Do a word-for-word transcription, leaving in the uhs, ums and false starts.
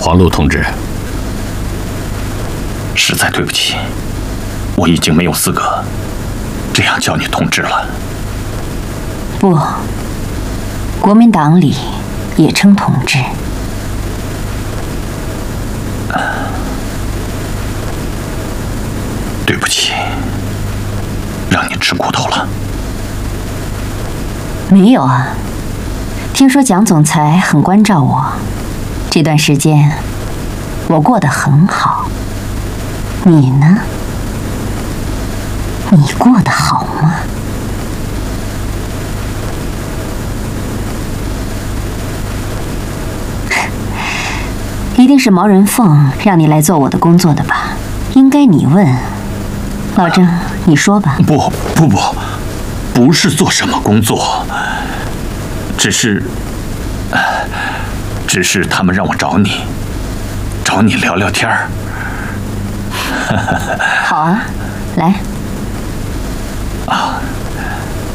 黄璐同志， 实在对不起，我已经没有资格这样叫你同志了。 不，国民党里也称同志。 对不起，让你吃苦头了。 没有啊，听说蒋总裁很关照我，这段时间我过得很好。你呢？你过得好吗？一定是毛人凤让你来做我的工作的吧？应该你问。老郑，你说吧。 不不不，不是做什么工作，只是，只是他们让我找你，找你聊聊天儿。 好啊，来。